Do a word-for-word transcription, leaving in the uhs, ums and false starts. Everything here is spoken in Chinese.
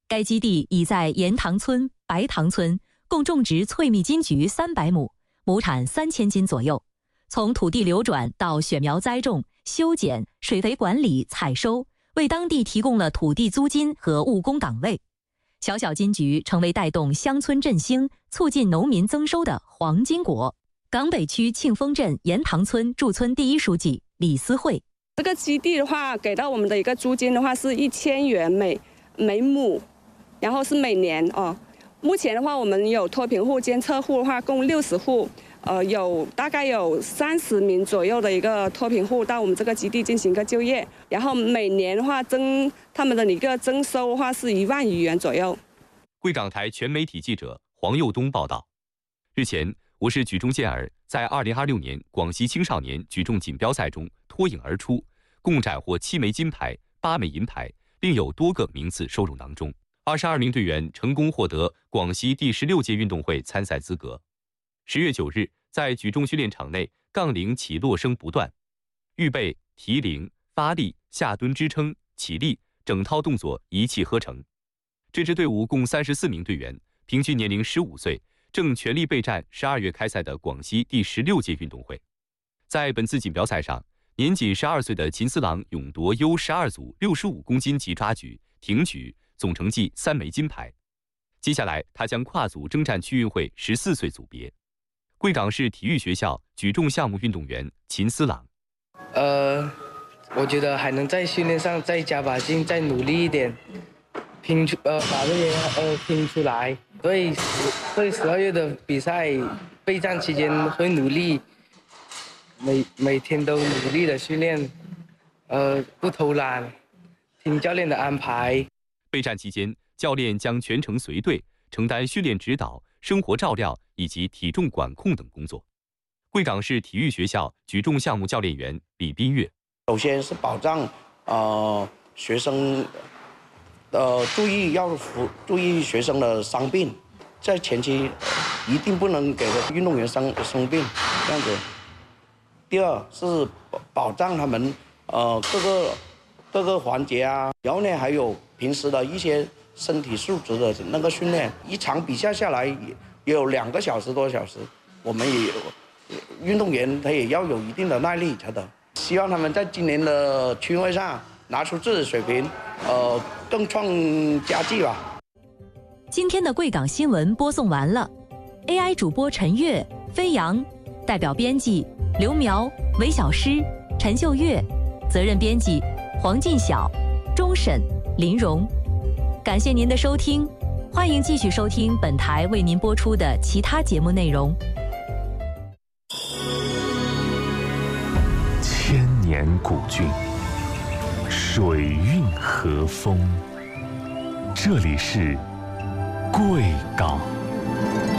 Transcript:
该基地已在盐塘村、白塘村共种植翠蜜金桔三百亩，亩产三千斤左右。从土地流转到选苗栽种、修剪、水肥管理、采收，为当地提供了土地租金和务工岗位。小小金桔成为带动乡村振兴、促进农民增收的黄金国。港北区庆丰镇盐塘村驻村第一书记李思慧： 这个基地的话，给到我们的一个租金的话是一千元每每亩，然后是每年哦。目前的话，我们有脱贫户、监测户的话，共六十户。呃，有大概有三十名左右的一个脱贫户到我们这个基地进行一个就业，然后每年的话增他们的一个增收的话是一万余元左右。 贵港台全媒体记者黄佑东报道，日前，我市举重健儿在二零二六年广西青少年举重锦标赛中脱颖而出，共斩获七枚金牌、八枚银牌，另有多个名次收入囊中。二十二名队员成功获得广西第十六届运动会参赛资格。十月九日，在举重训练场内，杠铃起落声不断，预备、提铃、发力、下蹲支撑、起立，整套动作一气呵成。这支队伍共三十四名队员，平均年龄十五岁，正全力备战十二月开赛的广西第十六届运动会。在本次锦标赛上，年仅十二岁的秦思郎勇夺 U 十二组六十五公斤级抓举、挺举，总成绩三枚金牌。接下来，他将跨组征战区运会十四岁组别。贵港市体育学校举重项目运动员秦思朗： 呃，我觉得还能在训练上再加把劲，再努力一点，拼出呃把这些呃拼出来。对对，十二月的比赛备战期间会努力，每每天都努力的训练，呃不偷懒，听教练的安排。 备战期间，教练将全程随队，承担训练指导、生活照料以及体重管控等工作。贵港市体育学校举重项目教练员李斌月： 首先是保障呃学生呃注意要服注意学生的伤病，在前期一定不能给运动员生生病这样子。第二是保障他们呃各个各个环节啊，然后呢还有平时的一些身体素质的那个训练，一场比赛下来也也有两个小时多小时，我们也有运动员他也要有一定的耐力才得。希望他们在今年的区运会上拿出自己的水平，呃，更创佳绩吧。 今天的贵港新闻播送完了 ，A I 主播陈月、飞扬，代表编辑刘苗、韦小诗、陈秀月，责任编辑黄进晓、钟审、林荣。感谢您的收听，欢迎继续收听本台为您播出的其他节目内容。 千年古郡，水韵和风，这里是贵港。